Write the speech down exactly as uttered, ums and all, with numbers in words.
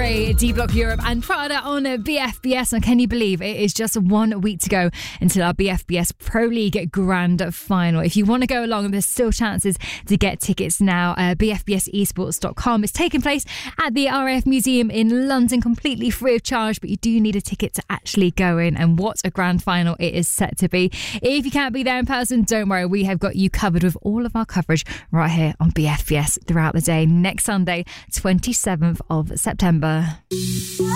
Dre, D Block Europe and Prada on B F B S. And can you believe it is just one week to go until our B F B S Pro League Grand Final. If you want to go along, there's still chances to get tickets now. Uh, b f b s esports dot com. It's taking place at the R A F Museum in London, completely free of charge, but you do need a ticket to actually go in. And what a grand final it is set to be. If you can't be there in person, don't worry, we have got you covered with all of our coverage right here on B F B S throughout the day. Next Sunday, twenty-seventh of September.